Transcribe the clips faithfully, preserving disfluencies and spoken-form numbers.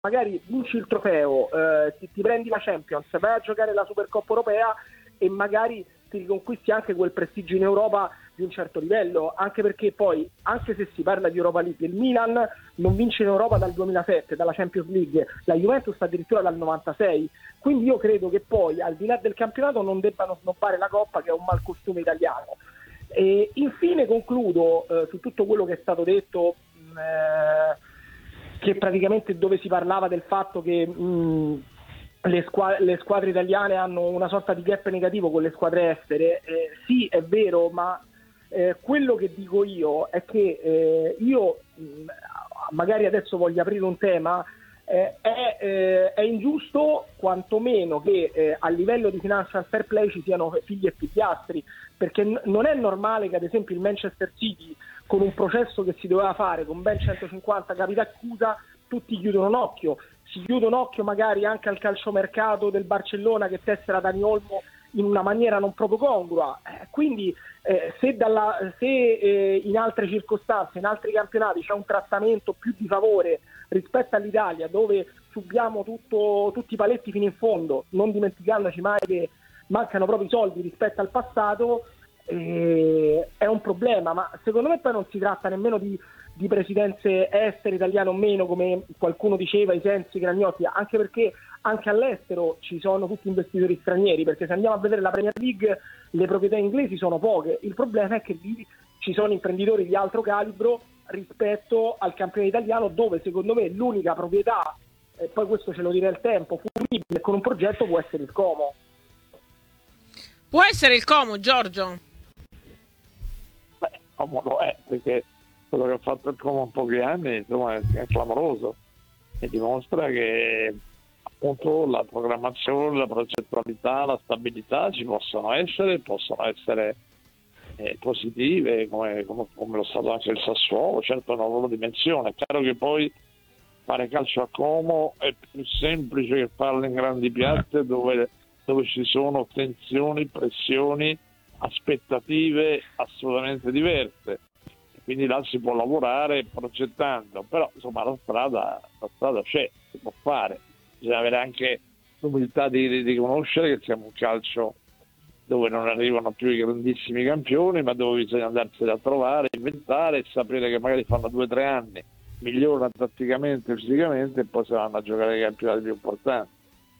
magari vinci il trofeo, eh, ti, ti prendi la Champions, vai a giocare la Supercoppa europea e magari ti riconquisti anche quel prestigio in Europa di un certo livello, anche perché poi, anche se si parla di Europa League, il Milan non vince in Europa dal duemilasette, dalla Champions League, la Juventus addirittura dal novantasei, quindi io credo che poi, al di là del campionato, non debbano snobbare la Coppa, che è un malcostume italiano. E infine concludo eh, su tutto quello che è stato detto, mh, eh, che praticamente dove si parlava del fatto che mh, le, squa- le squadre italiane hanno una sorta di gap negativo con le squadre estere. Eh, sì, è vero, ma eh, quello che dico io è che eh, io mh, magari adesso voglio aprire un tema, eh, è, eh, è ingiusto quantomeno che eh, a livello di financial fair play ci siano figli e figliastri, perché n- non è normale che ad esempio il Manchester City, con un processo che si doveva fare con ben centocinquanta capi d'accusa, tutti chiudono un occhio. Si chiude un occhio magari anche al calciomercato del Barcellona, che tessera Dani Olmo in una maniera non proprio congrua. Eh, quindi eh, se, dalla, se eh, in altre circostanze, in altri campionati c'è un trattamento più di favore rispetto all'Italia, dove subiamo tutto, tutti i paletti fino in fondo, non dimenticandoci mai che mancano proprio i soldi rispetto al passato, eh, è un problema. Ma secondo me poi non si tratta nemmeno di, di presidenze estere, italiane o meno, come qualcuno diceva, i Sensi, Gragnotti, anche perché anche all'estero ci sono tutti investitori stranieri, perché se andiamo a vedere la Premier League le proprietà inglesi sono poche, il problema è che lì ci sono imprenditori di altro calibro rispetto al campione italiano, dove secondo me l'unica proprietà, e poi questo ce lo dirà il tempo, fruibile con un progetto può essere il Como. Può essere il Como, Giorgio? Beh, Como lo è, perché quello che ha fatto il Como in pochi anni, insomma, è, è clamoroso e dimostra che appunto la programmazione, la progettualità, la stabilità ci possono essere, possono essere eh, positive, come, come, come lo stato anche il Sassuolo, certo una loro dimensione. È chiaro che poi fare calcio a Como è più semplice che farlo in grandi piazze dove, dove ci sono tensioni, pressioni, aspettative assolutamente diverse. Quindi là si può lavorare progettando, però insomma la strada, la strada c'è, si può fare. Bisogna avere anche l'umiltà di, di riconoscere che siamo un calcio dove non arrivano più i grandissimi campioni, ma dove bisogna andarseli a trovare, inventare e sapere che magari fanno due o tre anni, migliorano tatticamente e fisicamente e poi si vanno a giocare ai campionati più importanti.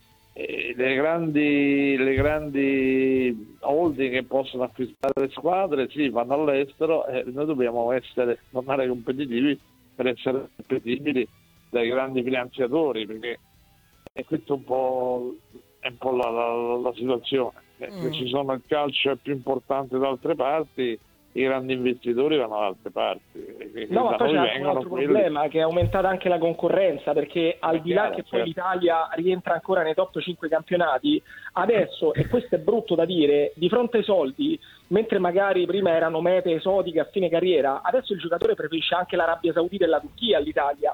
E le grandi, le grandi holding che possono acquistare le squadre, sì, vanno all'estero e noi dobbiamo essere, tornare competitivi per essere competibili dai grandi finanziatori, perché e questo è un po', è un po' la, la, la situazione. Mm. Se ci sono il calcio è più importante da altre parti, i grandi investitori vanno da altre parti. No, ma poi c'è anche un altro quelli... problema, che è aumentata anche la concorrenza, perché al è di là chiaro, che poi certo. l'Italia rientra ancora nei top cinque campionati, adesso, e questo è brutto da dire, di fronte ai soldi, mentre magari prima erano mete esotiche a fine carriera, adesso il giocatore preferisce anche l'Arabia Saudita e la Turchia all'Italia.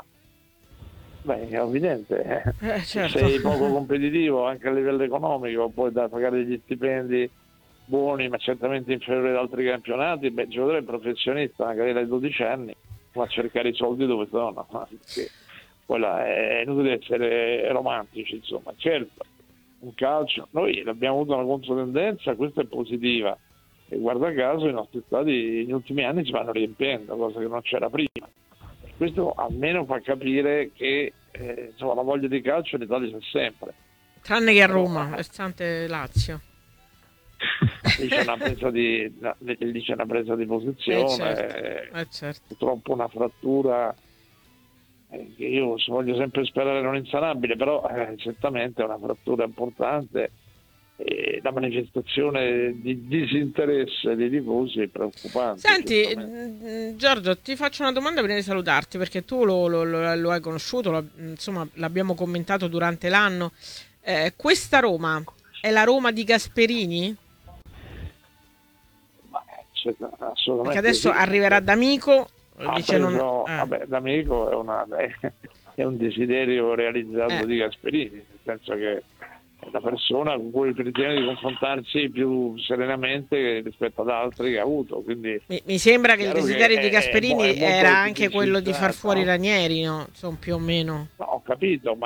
Beh, è evidente, eh. Eh, certo. Sei poco competitivo anche a livello economico, poi da pagare degli stipendi buoni ma certamente inferiori ad altri campionati, beh, il giocatore è professionista, magari dai dodici anni, va a cercare i soldi dove sono, perché poi là è inutile essere romantici, insomma. Certo, un calcio, noi abbiamo avuto una controtendenza, questa è positiva, e guarda caso i nostri stadi negli ultimi anni si vanno riempiendo, cosa che non c'era prima. Questo almeno fa capire che eh, insomma, la voglia di calcio in Italia c'è sempre. Tranne che a Roma, restante Lazio. Lì c'è una presa di, lì c'è una presa di posizione, eh certo. Eh certo. Purtroppo una frattura eh, che io voglio sempre sperare non insanabile, però eh, certamente è una frattura importante. E la manifestazione di disinteresse dei tifosi è preoccupante. Senti, Giorgio, ti faccio una domanda prima di salutarti, perché tu lo, lo, lo, lo hai conosciuto, lo, insomma l'abbiamo commentato durante l'anno. Eh, questa Roma è la Roma di Gasperini? Ma, cioè, assolutamente perché adesso sì. arriverà D'Amico. Ah, dice preso, non... eh. vabbè, D'Amico è, una, è un desiderio realizzato eh. di Gasperini, nel senso che la persona con cui ritiene di confrontarsi più serenamente rispetto ad altri che ha avuto. Quindi mi, mi sembra che il desiderio che di Gasperini è, è era anche quello di far fuori no? Ranieri, no? Insomma, più o meno. No, capito,